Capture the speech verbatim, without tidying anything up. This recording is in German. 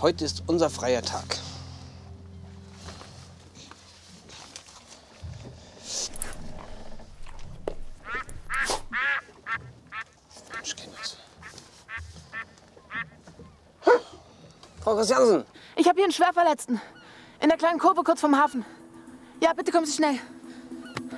Heute ist unser freier Tag. Frau Christiansen! Ich habe hier einen Schwerverletzten. In der kleinen Kurve kurz vom Hafen. Ja, bitte kommen Sie schnell.